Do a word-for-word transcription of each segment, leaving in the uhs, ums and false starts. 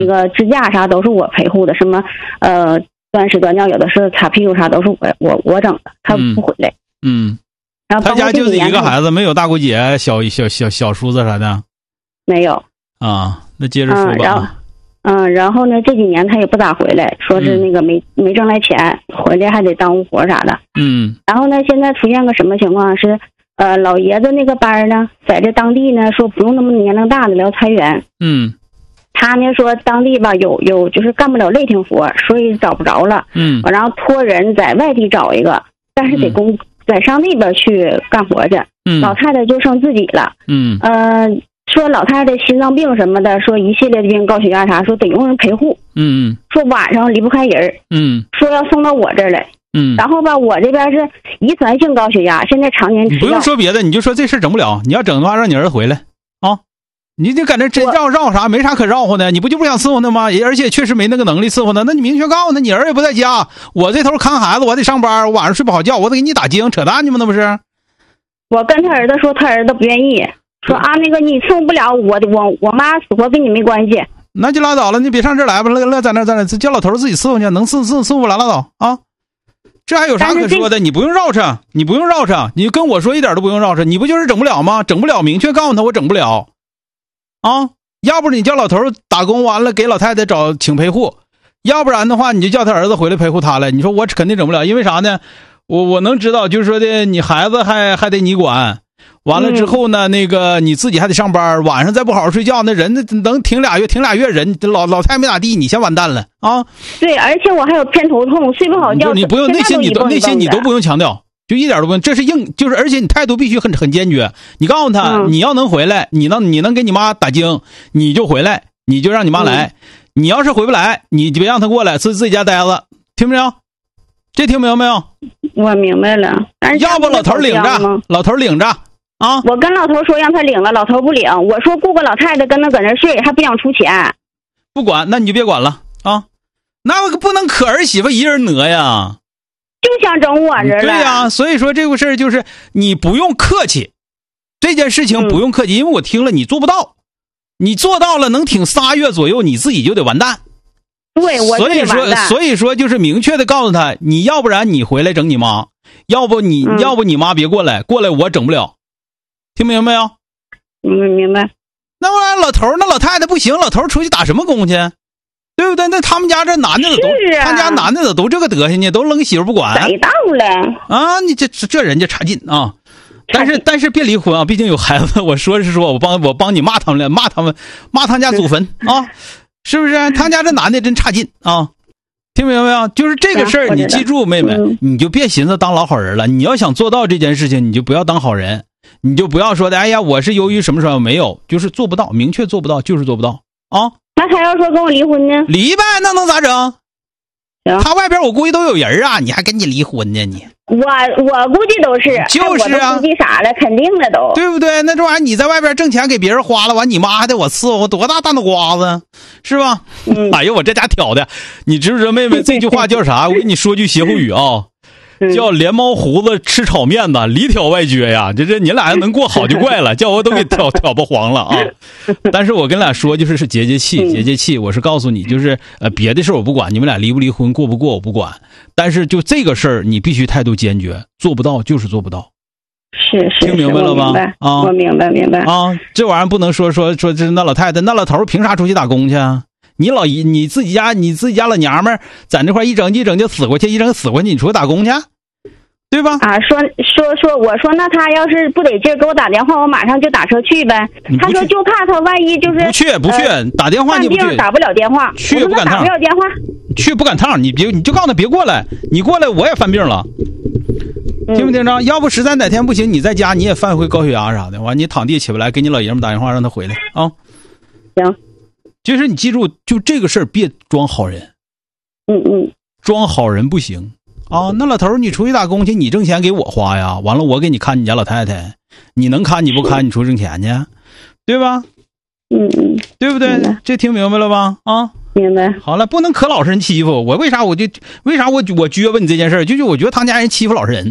那个支架啥都是我陪护的，什么呃断屎断尿，有的是擦屁股啥都是我我我整的，他不回来。 嗯， 然后他家就是一个孩子，没有大姑姐、小小小小叔子啥的。 没有啊，那接着说吧。 嗯，然后嗯，然后呢，这几年他也不咋回来，说是那个没、嗯、没挣来钱，回来还得耽误活啥的。 嗯。 然后呢，现在出现个什么情况是，呃，老爷子那个班呢，在这当地呢说不用那么年龄大的聊裁员。 嗯。 他呢说当地吧有有就是干不了累挺活，所以找不着了。 嗯。 然后托人在外地找一个，但是得公、嗯、在上那边去干活去。 嗯。 老太太就剩自己了。 嗯。 呃。说老太太心脏病什么的，说一系列的病，高血压啥，说得用人陪护。 嗯嗯。 说晚上离不开人。 嗯。 说要送到我这儿来。 嗯。 然后吧，我这边是遗传性高血压，现在常年吃药。 你不用说别的，你就说这事整不了。你要整的话，让你儿子回来啊！你得搁那真绕绕啥，没啥可绕乎的。你不就不想伺候他吗？而且确实没那个能力伺候他，那你明确告诉他，你儿子也不在家，我这头看孩子，我得上班，我晚上睡不好觉，我得给你打精，扯淡去吗？那不是？ 我跟他儿子说，他儿子不愿意。说啊，那个你伺候不了我的，我我妈死活跟你没关系， 那就拉倒了，你别上这儿来吧，乐乐在那在那，叫老头自己伺候去，能伺伺伺候来拉倒啊，这还有啥可说的？你不用绕扯，你不用绕扯，你跟我说一点都不用绕扯，你不就是整不了吗？整不了，明确告诉他我整不了啊，要不你叫老头打工完了给老太太找请陪护，要不然的话你就叫他儿子回来陪护他来。你说我肯定整不了，因为啥呢？我我能知道，就是说的你孩子还还得你管。完了之后呢、嗯、那个你自己还得上班，晚上再不好好睡觉，那人能挺俩月挺俩月人老老太没咋地，你先完蛋了啊！ 对，而且我还有偏头痛，睡不好觉。 你不用那些，你都那些你都不用强调，就一点都不用，这是硬，就是而且你态度必须很很坚决。你告诉他、嗯、你要能回来，你能你能给你妈打精，你就回来，你就让你妈来。嗯、你要是回不来，你别让他过来，自自己家待着，听没有？这听明白没有？ 我明白了。但是要不老头领着，老头领着。啊！ 我跟老头说让他领了，老头不领。我说雇个老太太跟他搁那睡，还不想出钱。 不管，那你就别管了啊！那不能可儿媳妇一人讹呀， 就想整我这了。 对呀、啊，所以说这个事儿就是你不用客气，这件事情不用客气，嗯、因为我听了你做不到，你做到了能挺仨月左右，你自己就得完蛋。 对，我就得完蛋。 所以说，所以说就是明确的告诉他，你要不然你回来整你妈，要不你、嗯、要不你妈别过来，过来我整不了。听明白没有？ 嗯，明白。 那不然老头那老太太不行，老头出去打什么工去？对不对？那他们家这男的都，啊、他家男的都这个德行呢，都扔媳妇不管。 谁到了啊？你这这人家差劲啊！但是但是别离婚啊，毕竟有孩子。我说是说我帮我帮你骂他们了，骂他们骂他家祖坟啊，是不是？他家这男的真差劲啊！听明白没有？就是这个事儿，你记住，妹妹，嗯、你就别寻思当老好人了。你要想做到这件事情，你就不要当好人。你就不要说的，哎呀，我是由于什么什么没有，就是做不到，明确做不到，就是做不到啊。 那他要说跟我离婚呢？ 离呗，那能咋整？他外边我估计都有人啊，你还跟你离婚呢？你我我估计都是， 就是啊， 估计傻了，肯定的都， 对不对？那这玩意儿你在外边挣钱给别人花了，完你妈还得我伺候，多大大脑瓜子，是吧？嗯、哎呦，我这家挑的，你知不知道妹妹这句话叫啥？我跟你说句歇后语啊。叫连猫胡子吃炒面的，里挑外撅呀！这这你俩要能过好就怪了，叫我都给挑挑不黄了啊！但是我跟俩说，就是是节节气，节节气。我是告诉你，就是呃别的事我不管，你们俩离不离婚过不过我不管，但是就这个事儿你必须态度坚决，做不到就是做不到。 是是， 听明白了吧？啊， 我明白明白啊，这玩意儿不能说说说这那老太太那老头凭啥出去打工去啊？你老姨你自己家你自己家老娘们儿在那块一整一整就死过去，一整死过去，你出去打工去？对吧？ 啊，说说说，我说那他要是不得劲儿给我打电话，我马上就打车去呗。他说就怕他万一就是不去不去、呃、打电话你不去， 打不了电话， 去不赶趟， 打不了电话， 去不赶趟，你别你就告诉他别过来，你过来我也犯病了，嗯、听没听着？要不实在哪天不行，你在家你也犯回高血压啥的，完你躺地起不来，给你老爷们打电话让他回来啊。 行， 就是你记住，就这个事儿别装好人， 嗯嗯， 装好人不行。啊，那老头你出去打工去，你挣钱给我花呀，完了我给你看你家老太太，你能看你不看，你出去挣钱去，对吧？ 嗯嗯， 对不对？这听明白了吧？啊， 明白。 好了，不能可老实人欺负我，为啥我就为啥我我撅巴你这件事，就是我觉得他家人欺负老实人啊。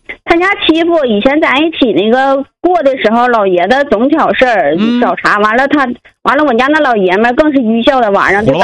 他家欺负，以前在一起那个过的时候，老爷子总挑事儿， 嗯找茬，完了他完了我家那老爷们更是愚孝的，晚上就打